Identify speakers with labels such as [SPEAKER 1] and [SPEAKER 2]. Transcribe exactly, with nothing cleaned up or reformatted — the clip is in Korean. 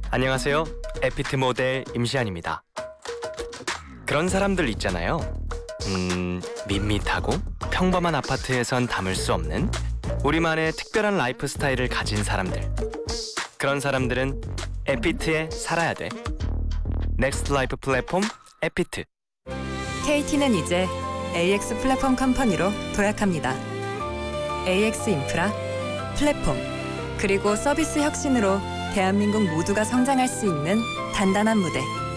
[SPEAKER 1] 안녕하세요. 에피트 모델 임시안입니다. 그런 사람들 있잖아요. 음, 밋밋하고 평범한 아파트에선 담을 수 없는 우리만의 특별한 라이프 스타일을 가진 사람들. 그런 사람들은 에피트에 살아야 돼. 넥스트 라이프 플랫폼 에피트.
[SPEAKER 2] 케이티는 이제 에이엑스 플랫폼 컴퍼니로 도약합니다. 에이엑스 인프라, 플랫폼, 그리고 서비스 혁신으로 대한민국 모두가 성장할 수 있는 단단한 무대.